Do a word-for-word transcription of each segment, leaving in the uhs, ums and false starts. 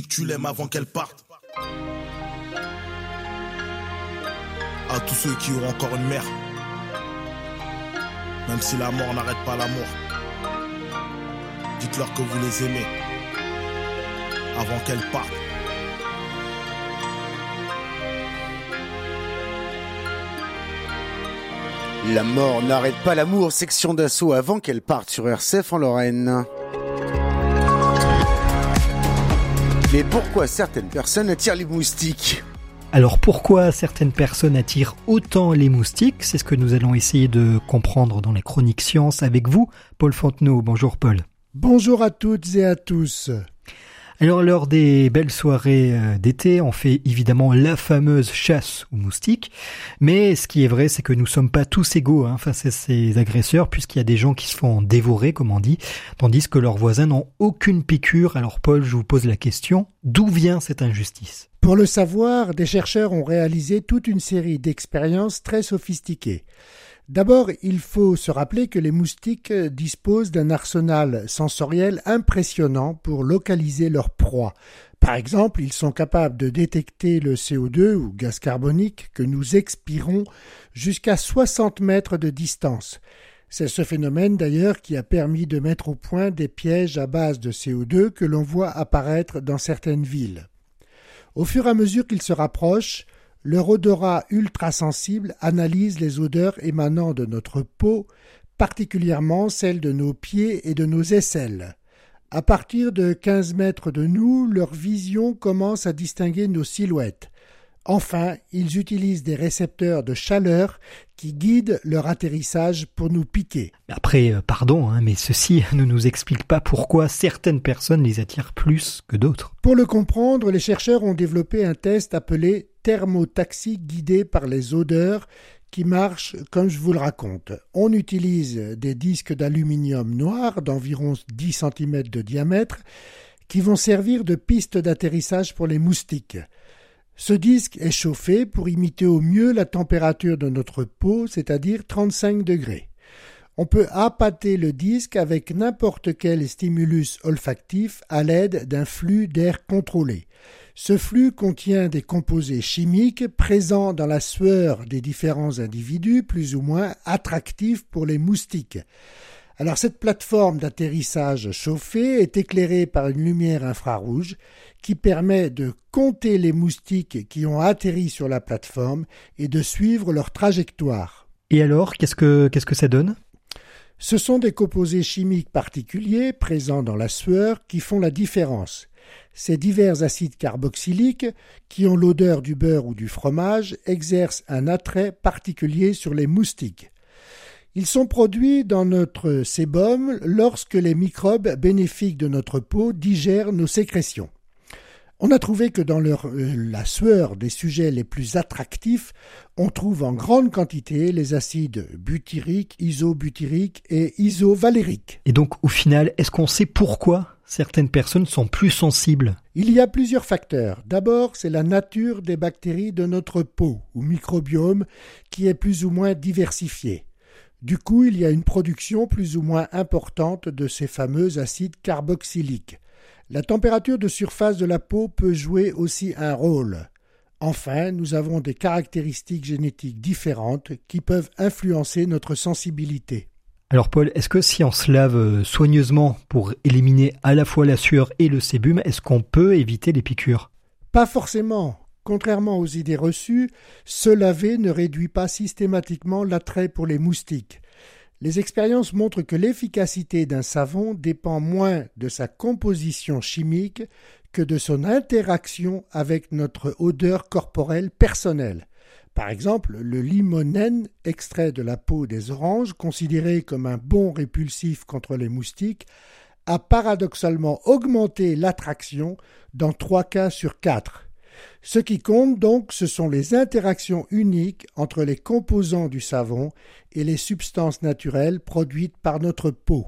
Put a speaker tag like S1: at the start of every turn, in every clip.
S1: Tu l'aimes avant qu'elle parte. À tous ceux qui ont encore une mère, même si la mort n'arrête pas l'amour, dites-leur que vous les aimez avant qu'elle parte.
S2: La mort n'arrête pas l'amour, section d'assaut avant qu'elle parte sur R C F en Lorraine. Mais pourquoi certaines personnes attirent les moustiques ?
S3: Alors pourquoi certaines personnes attirent autant les moustiques ? C'est ce que nous allons essayer de comprendre dans les chroniques sciences avec vous, Paul Fontenot. Bonjour Paul.
S4: Bonjour à toutes et à tous.
S3: Alors lors des belles soirées d'été, on fait évidemment la fameuse chasse aux moustiques. Mais ce qui est vrai, c'est que nous sommes pas tous égaux hein, face à ces agresseurs, puisqu'il y a des gens qui se font dévorer, comme on dit, tandis que leurs voisins n'ont aucune piqûre. Alors Paul, je vous pose la question, d'où vient cette injustice ?
S4: Pour le savoir, des chercheurs ont réalisé toute une série d'expériences très sophistiquées. D'abord, il faut se rappeler que les moustiques disposent d'un arsenal sensoriel impressionnant pour localiser leur proie. Par exemple, ils sont capables de détecter le C O deux ou gaz carbonique que nous expirons jusqu'à soixante mètres de distance. C'est ce phénomène d'ailleurs qui a permis de mettre au point des pièges à base de C O deux que l'on voit apparaître dans certaines villes. Au fur et à mesure qu'ils se rapprochent, leur odorat ultrasensible analyse les odeurs émanant de notre peau, particulièrement celles de nos pieds et de nos aisselles. À partir de quinze mètres de nous, leur vision commence à distinguer nos silhouettes. Enfin, ils utilisent des récepteurs de chaleur qui guident leur atterrissage pour nous piquer.
S3: Après, euh, pardon, hein, mais ceci ne nous explique pas pourquoi certaines personnes les attirent plus que d'autres.
S4: Pour le comprendre, les chercheurs ont développé un test appelé thermotaxie guidé par les odeurs qui marche comme je vous le raconte. On utilise des disques d'aluminium noir d'environ dix centimètres de diamètre qui vont servir de piste d'atterrissage pour les moustiques. Ce disque est chauffé pour imiter au mieux la température de notre peau, c'est-à-dire trente-cinq degrés. On peut appâter le disque avec n'importe quel stimulus olfactif à l'aide d'un flux d'air contrôlé. Ce flux contient des composés chimiques présents dans la sueur des différents individus, plus ou moins attractifs pour les moustiques. Alors cette plateforme d'atterrissage chauffée est éclairée par une lumière infrarouge qui permet de compter les moustiques qui ont atterri sur la plateforme et de suivre leur trajectoire.
S3: Et alors, qu'est-ce que, qu'est-ce que ça donne ?
S4: Ce sont des composés chimiques particuliers présents dans la sueur qui font la différence. Ces divers acides carboxyliques, qui ont l'odeur du beurre ou du fromage, exercent un attrait particulier sur les moustiques. Ils sont produits dans notre sébum lorsque les microbes bénéfiques de notre peau digèrent nos sécrétions. On a trouvé que dans leur, euh, la sueur des sujets les plus attractifs, on trouve en grande quantité les acides butyriques, isobutyriques et isovalériques.
S3: Et donc, au final, est-ce qu'on sait pourquoi certaines personnes sont plus sensibles ?
S4: Il y a plusieurs facteurs. D'abord, c'est la nature des bactéries de notre peau, ou microbiome, qui est plus ou moins diversifié. Du coup, il y a une production plus ou moins importante de ces fameux acides carboxyliques. La température de surface de la peau peut jouer aussi un rôle. Enfin, nous avons des caractéristiques génétiques différentes qui peuvent influencer notre sensibilité.
S3: Alors Paul, est-ce que si on se lave soigneusement pour éliminer à la fois la sueur et le sébum, est-ce qu'on peut éviter les piqûres ?
S4: Pas forcément. Contrairement aux idées reçues, se laver ne réduit pas systématiquement l'attrait pour les moustiques. Les expériences montrent que l'efficacité d'un savon dépend moins de sa composition chimique que de son interaction avec notre odeur corporelle personnelle. Par exemple, le limonène, extrait de la peau des oranges, considéré comme un bon répulsif contre les moustiques, a paradoxalement augmenté l'attraction dans trois cas sur quatre. Ce qui compte donc, ce sont les interactions uniques entre les composants du savon et les substances naturelles produites par notre peau.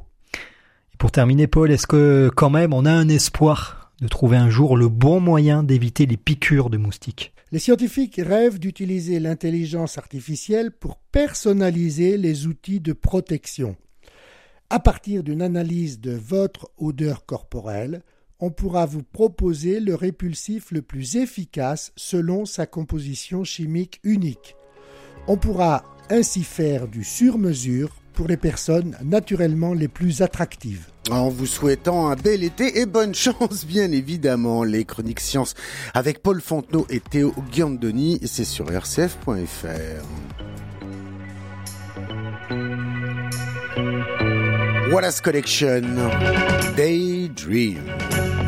S3: Et pour terminer, Paul, est-ce que quand même on a un espoir de trouver un jour le bon moyen d'éviter les piqûres de moustiques ?
S4: Les scientifiques rêvent d'utiliser l'intelligence artificielle pour personnaliser les outils de protection. À partir d'une analyse de votre odeur corporelle, on pourra vous proposer le répulsif le plus efficace selon sa composition chimique unique. On pourra ainsi faire du sur-mesure pour les personnes naturellement les plus attractives.
S2: En vous souhaitant un bel été et bonne chance, bien évidemment. Les chroniques sciences avec Paul Fontenot et Théo Ghiandoni, c'est sur r c f point f r. Wallace Collection, Daydream.